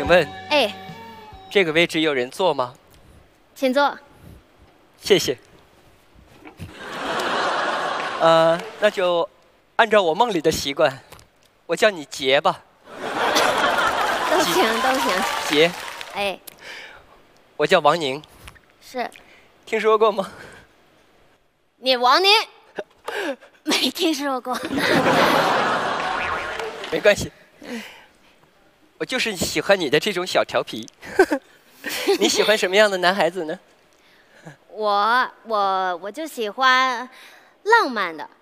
请问， 哎， 这个位置有人坐吗？ 请坐。 谢谢。那就按照我梦里的习惯，我叫你杰吧。 都行都行。 杰。 哎， 我叫王宁。 是。 听说过吗？ 你王宁？没听说过。 没关系。我就是喜欢你的这种小调皮。你喜欢什么样的男孩子呢？ 我就喜欢浪漫的。